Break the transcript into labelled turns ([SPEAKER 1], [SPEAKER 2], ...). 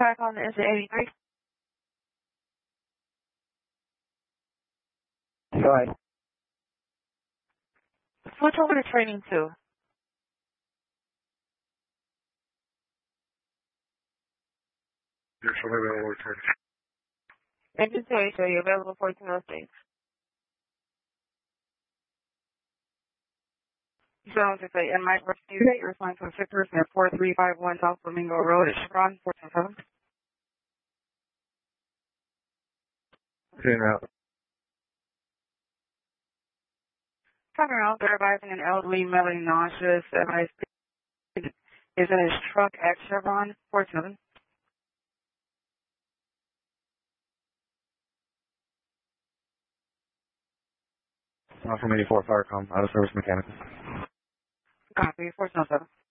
[SPEAKER 1] Back on the SA83.
[SPEAKER 2] Go ahead.
[SPEAKER 1] Switch over to training 2.
[SPEAKER 3] Yes, I'm available.
[SPEAKER 1] Engine 2, are you available for tomorrow's date? So I'm just say, and Mike, you're responding to a sick person at 4351 South Flamingo Road at Chevron, 427.
[SPEAKER 3] Okay, now.
[SPEAKER 1] Coming around, they're advising an elderly male nauseous advice is in his truck at Chevron, 47.
[SPEAKER 3] From 84 Firecom, out of service mechanic.
[SPEAKER 1] Copy, 407.